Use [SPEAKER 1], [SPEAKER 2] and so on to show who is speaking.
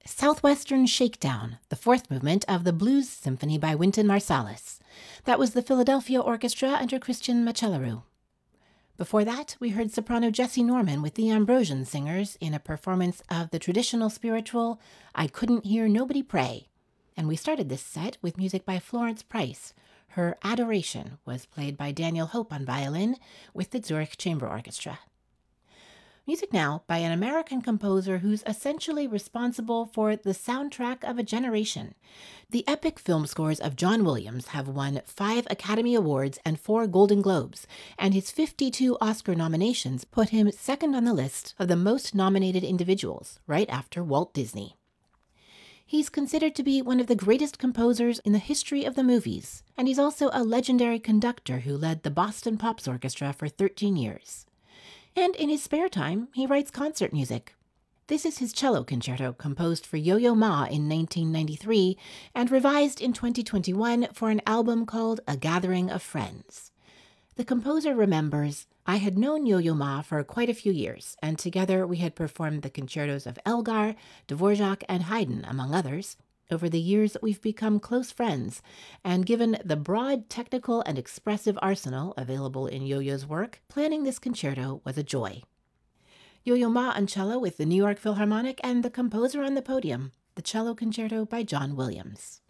[SPEAKER 1] Southwestern Shakedown, the fourth movement of the Blues Symphony by Wynton Marsalis. That was the Philadelphia Orchestra under Christian Macellaro. Before that, we heard soprano Jessie Norman with the Ambrosian Singers in a performance of the traditional spiritual I Couldn't Hear Nobody Pray. And we started this set with music by Florence Price. Her Adoration was played by Daniel Hope on violin with the Zurich Chamber Orchestra. Music now by an American composer who's essentially responsible for the soundtrack of a generation. The epic film scores of John Williams have won 5 Academy Awards and 4 Golden Globes, and his 52 Oscar nominations put him second on the list of the most nominated individuals, right after Walt Disney. He's considered to be one of the greatest composers in the history of the movies, and he's also a legendary conductor who led the Boston Pops Orchestra for 13 years. And in his spare time, he writes concert music. This is his cello concerto composed for Yo-Yo Ma in 1993 and revised in 2021 for an album called A Gathering of Friends. The composer remembers, I had known Yo-Yo Ma for quite a few years, and together we had performed the concertos of Elgar, Dvorak, and Haydn, among others. Over the years, we've become close friends, and given the broad technical and expressive arsenal available in Yo-Yo's work, planning this concerto was a joy. Yo-Yo Ma on cello with the New York Philharmonic and the composer on the podium, the cello concerto by John Williams.